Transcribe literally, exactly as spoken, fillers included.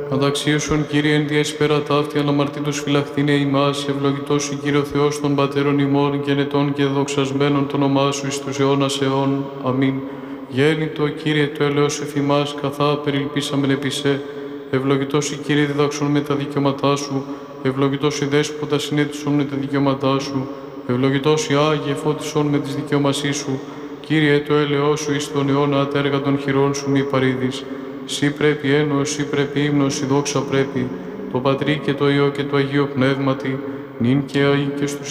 Ανταξίωσον, Κύριε, εν διέσπερα έσπερα ταύτη αναμαρτήτως φυλαχθήνε ημάς, ευλογητός η Κύριε ο Θεός των πατέρων ημών, γενετών και δοξασμένων το όνομά Σου εις τους αιώνας αιών. Αμήν. Γέννητο, Κύριε, το έλεος εφημάς, καθά περιλπίσαμεν επί σε. Ευλογητός η Κύριε διδάξον με τα δικαιώματά Σου, ευλογητός η Δέσποτα συνέτησον με τα δικαιώματά Σου, ευλογητός η Άγιε φώτισον με τις δικαιωμασίες Σου. Κύριε, το έλεος Σου εις τον αιώνα ατέργα των χειρών Σου μη παρήδεις. Σύ πρέπει ένος, Σύ πρέπει ύμνος, η δόξα πρέπει, το Πατρί και το Υιό και το Αγίο Πνεύματι, νυν και αεί και στους